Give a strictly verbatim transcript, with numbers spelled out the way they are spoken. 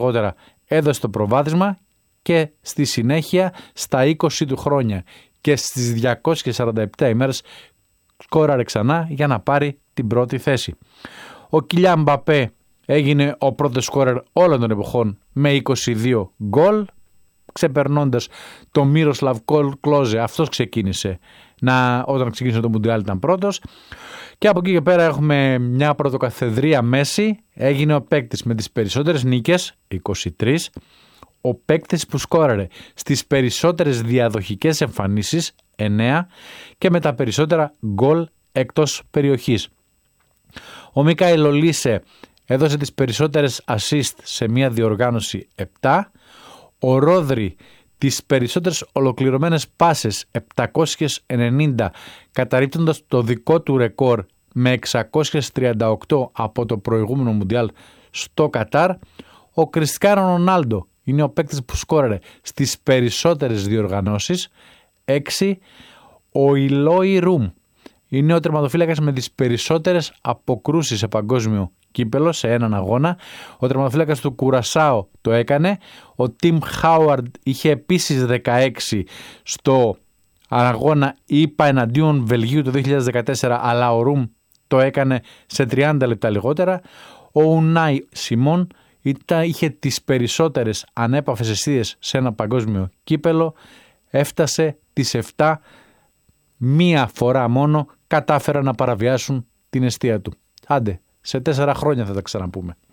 αργότερα έδωσε το προβάδισμα και στη συνέχεια στα είκοσι του χρόνια και στις διακόσιες σαράντα επτά ημέρες σκόραρε ξανά για να πάρει την πρώτη θέση. Ο Κιλιάν Μπαπέ έγινε ο πρώτος σκόρερ όλων των εποχών με είκοσι δύο γκολ, ξεπερνώντας το Μίροσλαβ Κλόζε. Αυτός ξεκίνησε να, όταν ξεκίνησε το Μουντιάλ ήταν πρώτος. Και από εκεί και πέρα έχουμε μια πρωτοκαθεδρία Μέση. Έγινε ο παίκτης με τις περισσότερες νίκες, είκοσι τρεις. Ο παίκτης που σκόραρε στις περισσότερες διαδοχικές εμφανίσεις, εννέα. Και με τα περισσότερα γκολ εκτός περιοχής. Ο Μίκαελ Ολίσε έδωσε τις περισσότερες assist σε μια διοργάνωση, επτά. Ο Ρόδρι τις περισσότερες ολοκληρωμένες πάσες, επτακόσιες ενενήντα, καταρρίπτοντας το δικό του ρεκόρ με εξακόσιες τριάντα οκτώ από το προηγούμενο Μουντιάλ στο Κατάρ. Ο Κριστιάνο Ρονάλντο είναι ο παίκτης που σκόραρε στις περισσότερες διοργανώσεις, έξι. Ο Ηλόι Ρουμ είναι ο τερματοφύλακας με τις περισσότερες αποκρούσεις σε παγκόσμιο κύπελο σε έναν αγώνα. Ο τερματοφύλακας του Κουρασάο το έκανε. Ο Τιμ Χάουαρντ είχε επίσης δεκαέξι στο αγώνα ΙΠΑ εναντίον Βελγίου το δύο χιλιάδες δεκατέσσερα, αλλά ο Ρουμ το έκανε σε τριάντα λεπτά λιγότερα. Ο Ουνάι Σιμών είχε τις περισσότερες ανέπαφες αιστείες σε ένα παγκόσμιο κύπελο. Έφτασε τις επτά. Μία φορά μόνο κατάφεραν να παραβιάσουν την αιστεία του. Άντε, σε τέσσερα χρόνια θα τα ξαναπούμε.